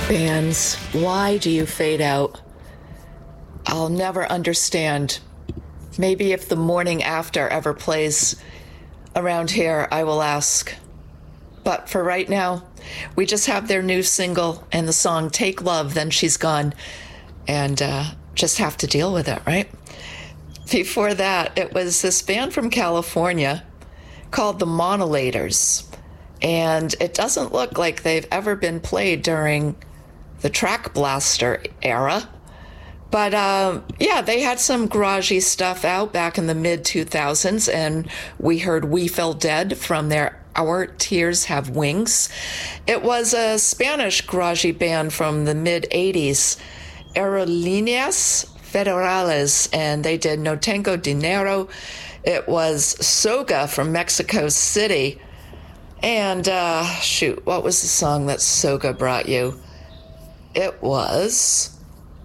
Bands, why do you fade out? I'll never understand. Maybe if the morning after ever plays around here, I will ask. But for right now, we just have their new single and the song Take Love, Then She's Gone, and just have to deal with it, right? Before that, it was this band from California called the Monolators, and it doesn't look like they've ever been played during the Track Blaster era. But yeah, they had some garagey stuff out back in the mid-2000s, and we heard We Fell Dead from their Our Tears Have Wings. It was a Spanish garagey band from the mid-80s, Aerolíneas Federales, and they did No Tengo Dinero. It was Soga from Mexico City. And shoot, what was the song that Soga brought you? It was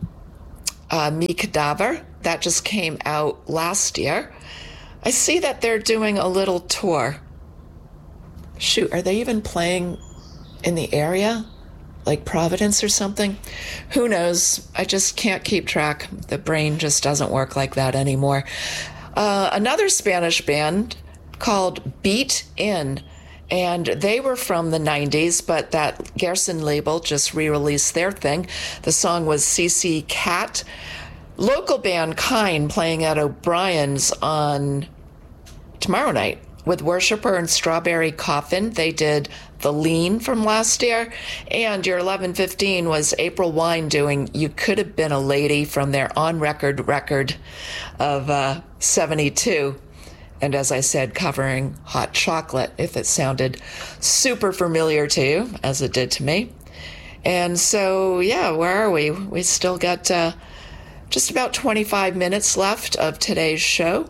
Mi Cadaver. That just came out last year. I see that they're doing a little tour. Shoot, are they even playing in the area? Like Providence or something? Who knows? I just can't keep track. The brain just doesn't work like that anymore. Another Spanish band called Beat In, and they were from the 90s, but that Gerson label just re-released their thing. The song was CC Cat. Local band Kind playing at O'Brien's on tomorrow night with Worshipper and Strawberry Coffin. They did The Lean from last year. And your 11:15 was April Wine doing You Could Have Been a Lady from their on-record record of 72. And as I said, covering Hot Chocolate, if it sounded super familiar to you, as it did to me. And so, yeah, where are we? We still got just about 25 minutes left of today's show.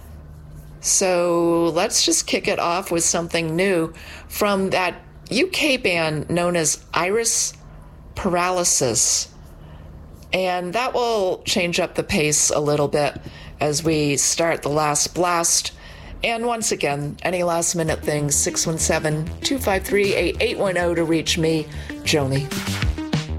So let's just kick it off with something new from that UK band known as Iris Paralysis. And that will change up the pace a little bit as we start the last blast. And once again, any last minute things, 617-253-8810 to reach me, Joni.